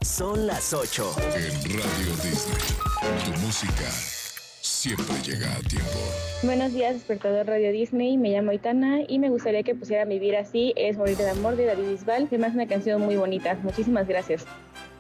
Son las 8. En Radio Disney, tu música siempre llega a tiempo. Buenos días, despertador Radio Disney. Me llamo Aitana y me gustaría que pusieran Vivir Así, es Morir de Amor de David Bisbal. Además, una canción muy bonita. Muchísimas gracias.